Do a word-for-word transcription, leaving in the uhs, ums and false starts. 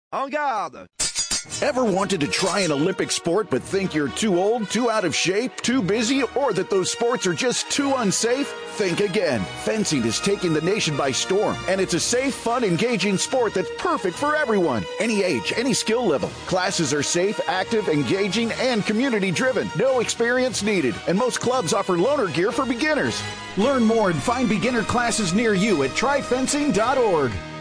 En garde! Ever wanted to try an Olympic sport but think you're too old, too out of shape, too busy, or that those sports are just too unsafe? Think again. Fencing is taking the nation by storm, and it's a safe, fun, engaging sport that's perfect for everyone. Any age, any skill level. Classes are safe, active, engaging, and community-driven. No experience needed, and most clubs offer loaner gear for beginners. Learn more and find beginner classes near you at try fencing dot org.